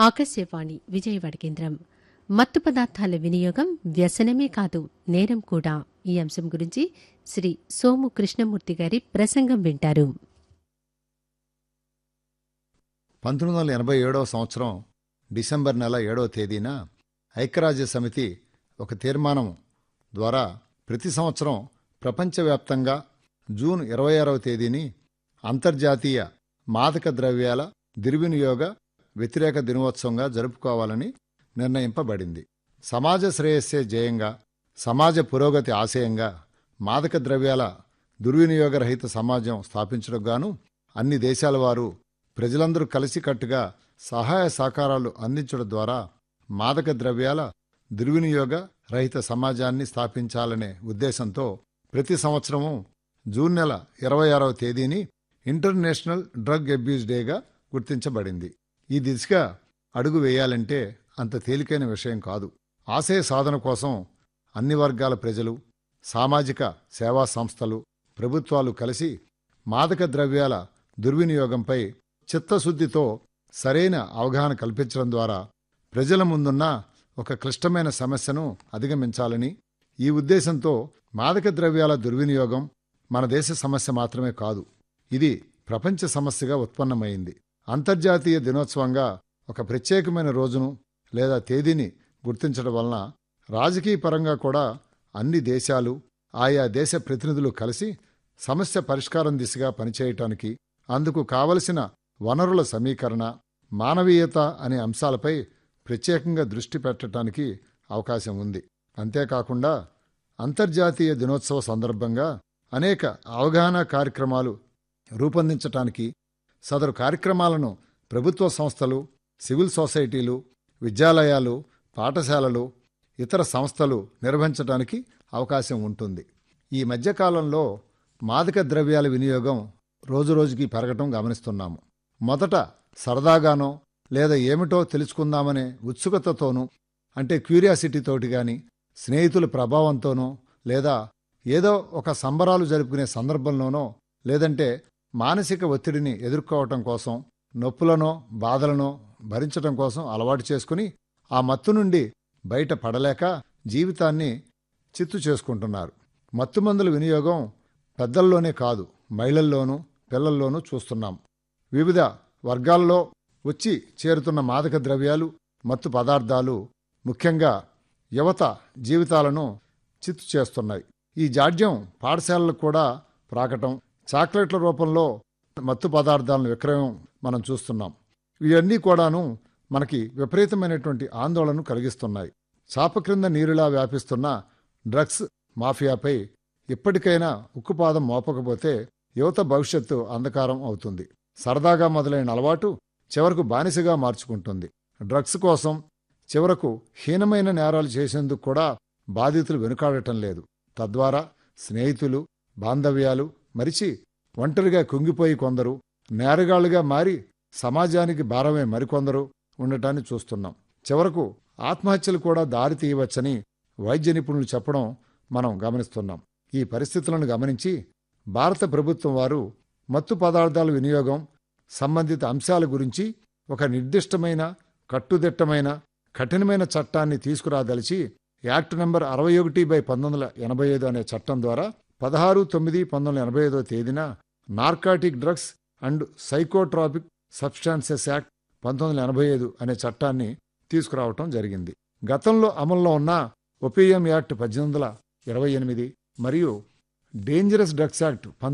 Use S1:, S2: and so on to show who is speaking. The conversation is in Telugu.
S1: ఆకాశవాణి విజయవాడ కేంద్రం. మత్తు పదార్థాల వినియోగం వ్యసనమే కాదు, నేరం కూడా. ఈ అంశం గురించి శ్రీ సోము కృష్ణమూర్తి గారి ప్రసంగం వింటారు.
S2: 1987 సంవత్సరం డిసెంబర్ నెల 7వ తేదీన ఐక్యరాజ్య సమితి ఒక తీర్మానం ద్వారా ప్రతి సంవత్సరం ప్రపంచవ్యాప్తంగా జూన్ 26వ తేదీని అంతర్జాతీయ మాదక ద్రవ్యాల దుర్వినియోగ వ్యతిరేక దినోత్సవంగా జరుపుకోవాలని నిర్ణయింపబడింది. సమాజ శ్రేయస్సే ధ్యేయంగా, సమాజ పురోగతి ఆశయంగా మాదక ద్రవ్యాల దుర్వినియోగ రహిత సమాజం స్థాపించడం గాను అన్ని దేశాల వారు ప్రజలందరూ కలిసికట్టుగా సహాయ సహకారాలు అందించడం ద్వారా మాదక ద్రవ్యాల దుర్వినియోగ రహిత సమాజాన్ని స్థాపించాలనే ఉద్దేశంతో ప్రతి సంవత్సరము జూన్ నెల 26వ తేదీని ఇంటర్నేషనల్ డ్రగ్ అబ్యూజ్ డేగా గుర్తించబడింది. ఈ దిశగా అడుగు వేయాలంటే అంత తేలికైన విషయం కాదు. ఆశయ సాధన కోసం అన్ని వర్గాల ప్రజలు, సామాజిక సేవా సంస్థలు, ప్రభుత్వాలు కలిసి మాదక ద్రవ్యాల దుర్వినియోగంపై చిత్తశుద్ధితో సరైన అవగాహన కల్పించడం ద్వారా ప్రజల ముందున్న ఒక క్లిష్టమైన సమస్యను అధిగమించాలని, ఈ ఉద్దేశంతో మాదక ద్రవ్యాల దుర్వినియోగం మన దేశ సమస్య మాత్రమే కాదు, ఇది ప్రపంచ సమస్యగా ఉత్పన్నమైంది. అంతర్జాతీయ దినోత్సవంగా ఒక ప్రత్యేకమైన రోజును లేదా తేదీని గుర్తించడం వలన రాజకీయ పరంగా కూడా అన్ని దేశాలు, ఆయా దేశ ప్రతినిధులు కలిసి సమస్య పరిష్కారం దిశగా పనిచేయటానికి, అందుకు కావలసిన వనరుల సమీకరణ, మానవీయత అనే అంశాలపై ప్రత్యేకంగా దృష్టి పెట్టడానికి అవకాశం ఉంది. అంతేకాకుండా అంతర్జాతీయ దినోత్సవ సందర్భంగా అనేక అవగాహన కార్యక్రమాలు రూపొందించటానికి, సదరు కార్యక్రమాలను ప్రభుత్వ సంస్థలు, సివిల్ సొసైటీలు, విద్యాలయాలు, పాఠశాలలు, ఇతర సంస్థలు నిర్వహించడానికి అవకాశం ఉంటుంది. ఈ మధ్యకాలంలో మాదక ద్రవ్యాల వినియోగం రోజురోజుకి పెరగటం గమనిస్తున్నాము. మొదట సరదాగానో లేదా ఏమిటో తెలుసుకుందామనే ఉత్సుకతతోనూ, అంటే క్యూరియాసిటీతోటి గాని, స్నేహితుల ప్రభావంతోనో, లేదా ఏదో ఒక సంబరాలు జరుపుకునే సందర్భంలోనో, లేదంటే మానసిక ఒత్తిడిని ఎదుర్కోవటం కోసం, నొప్పులనో బాధలనో భరించటం కోసం అలవాటు చేసుకుని ఆ మత్తు నుండి బయట పడలేక జీవితాన్ని చిత్తు చేసుకుంటున్నారు. మత్తుమందుల వినియోగం పెద్దల్లోనే కాదు, మహిళల్లోనూ పిల్లల్లోనూ చూస్తున్నాం. వివిధ వర్గాల్లో వచ్చి చేరుతున్న మాదక ద్రవ్యాలు, మత్తు పదార్థాలు ముఖ్యంగా యువత జీవితాలను చిత్తు చేస్తున్నాయి. ఈ జాడ్యం పాఠశాలలకు కూడా ప్రాకటం, చాక్లెట్ల రూపంలో మత్తు పదార్థాలను విక్రయం మనం చూస్తున్నాం. ఇవన్నీ కూడాను మనకి విపరీతమైనటువంటి ఆందోళనను కలిగిస్తున్నాయి. చాప క్రింద నీరులా వ్యాపిస్తున్న డ్రగ్స్ మాఫియాపై ఇప్పటికైనా ఉక్కుపాదం మోపకపోతే యువత భవిష్యత్తు అంధకారం అవుతుంది. సరదాగా మొదలైన అలవాటు చివరకు బానిసగా మార్చుకుంటుంది. డ్రగ్స్ కోసం చివరకు హీనమైన నేరాలు చేసేందుకు కూడా బాధితులు వెనుకాడటం లేదు. తద్వారా స్నేహితులు, బాంధవ్యాలు మరిచి ఒంటరిగా కుంగిపోయి కొందరు, నేరగాళ్లుగా మారి సమాజానికి భారమే మరికొందరు ఉండటాన్ని చూస్తున్నాం. చివరకు ఆత్మహత్యలు కూడా దారి తీయవచ్చని వైద్య నిపుణులు చెప్పడం మనం గమనిస్తున్నాం. ఈ పరిస్థితులను గమనించి భారత ప్రభుత్వం వారు మత్తు పదార్థాల వినియోగం సంబంధిత అంశాల గురించి ఒక నిర్దిష్టమైన, కట్టుదిట్టమైన, కఠినమైన చట్టాన్ని తీసుకురాదలిచి యాక్ట్ నంబర్ 61/1985 అనే చట్టం ద్వారా 16/9/1985 తేదీన narcotic drugs and psychotropic substances act 1985 అనే చట్టాన్ని తీసుకురావటం జరిగింది. గతంలో అమల్లో ఉన్న ఒపియం యాక్ట్ 1828 మరియు డేంజరస్ డ్రగ్స్ యాక్ట్